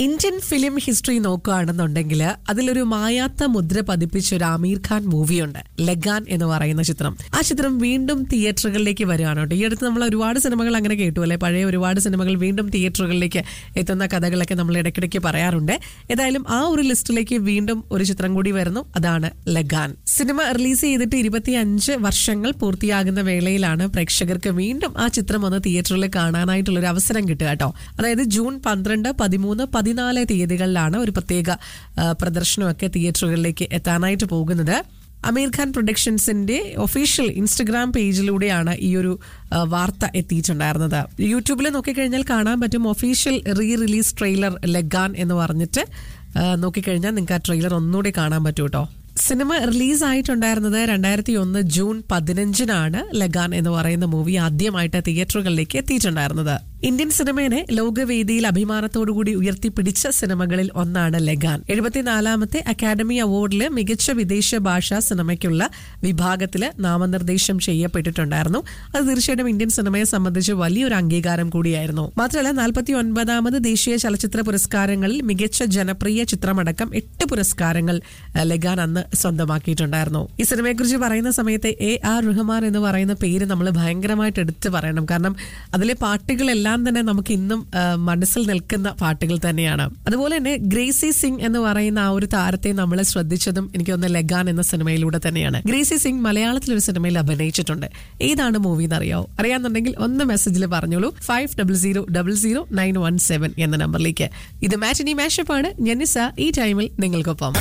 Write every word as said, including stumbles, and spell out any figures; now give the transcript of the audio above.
Indian film history നോക്കുകയാണെന്നുണ്ടെങ്കിൽ അതിലൊരു മായാത്ത മുദ്ര പതിപ്പിച്ച ഒരു ആമീർ ഖാൻ മൂവിയുണ്ട്, ലഗാൻ എന്ന് പറയുന്ന ചിത്രം. ആ ചിത്രം വീണ്ടും തിയേറ്ററുകളിലേക്ക് വരികയാണ് കേട്ടോ. ഈ അടുത്ത് നമ്മൾ ഒരുപാട് സിനിമകൾ അങ്ങനെ കേട്ടു അല്ലെ, പഴയ ഒരുപാട് സിനിമകൾ വീണ്ടും തിയേറ്ററുകളിലേക്ക് എത്തുന്ന കഥകളൊക്കെ നമ്മൾ ഇടയ്ക്കിടയ്ക്ക് പറയാറുണ്ട്. ഏതായാലും ആ ഒരു ലിസ്റ്റിലേക്ക് വീണ്ടും ഒരു ചിത്രം കൂടി വരുന്നു, അതാണ് ലഗാൻ. സിനിമ റിലീസ് ചെയ്തിട്ട് ഇരുപത്തി അഞ്ച് വർഷങ്ങൾ പൂർത്തിയാകുന്ന വേളയിലാണ് പ്രേക്ഷകർക്ക് വീണ്ടും ആ ചിത്രം ഒന്ന് തിയേറ്ററിൽ കാണാനായിട്ടുള്ള ഒരു അവസരം കിട്ടുക കേട്ടോ. അതായത് ജൂൺ പന്ത്രണ്ട് പതിമൂന്ന് പതിനാല് തീയതികളിലാണ് ഒരു പ്രത്യേക പ്രദർശനമൊക്കെ തിയേറ്ററുകളിലേക്ക് എത്താനായിട്ട് പോകുന്നത്. അമീർ ഖാൻ പ്രൊഡക്ഷൻസിന്റെ ഒഫീഷ്യൽ ഇൻസ്റ്റഗ്രാം പേജിലൂടെയാണ് ഈ ഒരു വാർത്ത എത്തിയിട്ടുണ്ടായിരുന്നത്. യൂട്യൂബിൽ നോക്കിക്കഴിഞ്ഞാൽ കാണാൻ പറ്റും official re release trailer Lagaan എന്ന് പറഞ്ഞിട്ട് നോക്കിക്കഴിഞ്ഞാൽ നിങ്ങൾക്ക് ആ ട്രെയിലർ ഒന്നുകൂടി കാണാൻ പറ്റും കേട്ടോ. സിനിമ റിലീസ് ആയിട്ടുണ്ടായിരുന്നത് രണ്ടായിരത്തി ഒന്ന് ജൂൺ പതിനഞ്ചിനാണ് ലഗാൻ എന്ന് പറയുന്ന മൂവി ആദ്യമായിട്ട് തിയേറ്ററുകളിലേക്ക് എത്തിയിട്ടുണ്ടായിരുന്നത്. ഇന്ത്യൻ സിനിമയെ ലോകവേദിയിൽ അഭിമാനത്തോടുകൂടി ഉയർത്തിപ്പിടിച്ച സിനിമകളിൽ ഒന്നാണ് ലഗാൻ. എഴുപത്തിനാലാമത്തെ അക്കാദമി അവാർഡില് മികച്ച വിദേശ ഭാഷാ സിനിമയ്ക്കുള്ള വിഭാഗത്തില് നാമനിർദ്ദേശം ചെയ്യപ്പെട്ടിട്ടുണ്ടായിരുന്നു. അത് തീർച്ചയായിട്ടും ഇന്ത്യൻ സിനിമയെ സംബന്ധിച്ച് വലിയൊരു അംഗീകാരം കൂടിയായിരുന്നു. മാത്രമല്ല നാൽപ്പത്തി ഒൻപതാമത് ദേശീയ ചലച്ചിത്ര പുരസ്കാരങ്ങളിൽ മികച്ച ജനപ്രിയ ചിത്രമടക്കം എട്ട് പുരസ്കാരങ്ങൾ ലഗാൻ അന്ന് സ്വന്തമാക്കിയിട്ടുണ്ടായിരുന്നു. ഈ സിനിമയെക്കുറിച്ച് പറയുന്ന സമയത്ത് എ ആർ റഹ്മാൻ എന്ന് പറയുന്ന പേര് നമ്മൾ ഭയങ്കരമായിട്ട് എടുത്തു പറയണം. കാരണം അതിലെ പാട്ടുകളെല്ലാം തന്നെ നമുക്ക് ഇന്നും മനസ്സിൽ നിൽക്കുന്ന പാട്ടുകൾ തന്നെയാണ്. അതുപോലെ തന്നെ ഗ്രേസി സിംഗ് എന്ന് പറയുന്ന ആ ഒരു താരത്തെ നമ്മൾ ശ്രദ്ധിച്ചതും എനിക്ക് തോന്നുന്നു ലഗാൻ എന്ന സിനിമയിലൂടെ തന്നെയാണ്. ഗ്രേസി സിംഗ് മലയാളത്തിലൊരു സിനിമയിൽ അഭിനയിച്ചിട്ടുണ്ട്. ഏതാണ് മൂവി എന്നറിയാവോ? അറിയാന്നുണ്ടെങ്കിൽ ഒന്ന് മെസ്സേജിൽ പറഞ്ഞോളൂ, five double zero double zero nine one seven എന്ന നമ്പറിലേക്ക്. ഇത് മാറ്റിനി മാഷപ്പാണ്. ഞാൻ നിസ, ഈ ടൈമിൽ നിങ്ങൾക്കൊപ്പം.